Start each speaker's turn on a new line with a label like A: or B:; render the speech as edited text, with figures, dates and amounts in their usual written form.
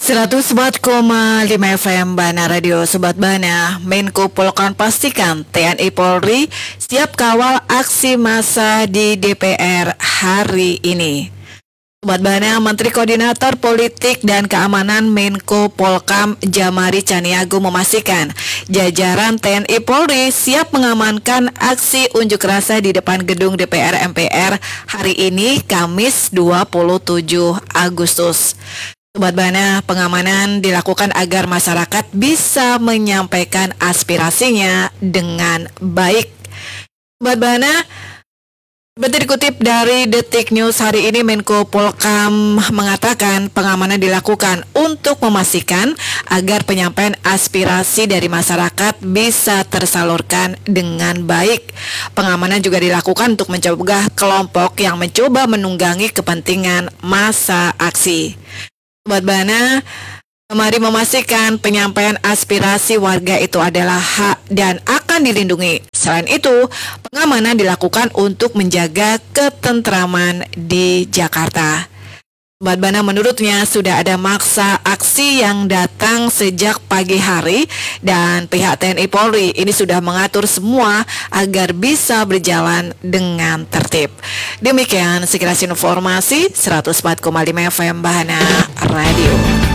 A: 104,5 FM Bana Radio. Sobat Bana, Menko Polhukam pastikan TNI Polri siap kawal aksi massa di DPR hari ini. Sobat Bana, Menteri Koordinator Politik dan Keamanan Menko Polhukam Djamari Tjaniago memastikan jajaran TNI Polri siap mengamankan aksi unjuk rasa di depan gedung DPR MPR hari ini Kamis 27 Agustus. Sobat Bana, pengamanan dilakukan agar masyarakat bisa menyampaikan aspirasinya dengan baik. Sobat Bana, seperti dikutip dari Detik News hari ini, Menko Polhukam mengatakan pengamanan dilakukan untuk memastikan agar penyampaian aspirasi dari masyarakat bisa tersalurkan dengan baik. Pengamanan juga dilakukan untuk mencegah kelompok yang mencoba menunggangi kepentingan massa aksi. Sobat Bana, mari memastikan penyampaian aspirasi warga itu adalah hak dan akan dilindungi. Selain itu, pengamanan dilakukan untuk menjaga ketentraman di Jakarta. Sobat Bana, menurutnya sudah ada massa aksi yang datang sejak pagi hari dan pihak TNI Polri ini sudah mengatur semua agar bisa berjalan dengan tertib. Demikian sekilas informasi 104,5 FM Bana Radio.